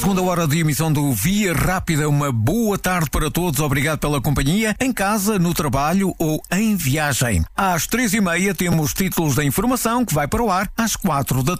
segunda hora de emissão do Via Rápida. Uma boa tarde para todos. Obrigado pela companhia, em casa, no trabalho ou em viagem. Às 3h30 temos títulos da informação que vai para o ar às 4 da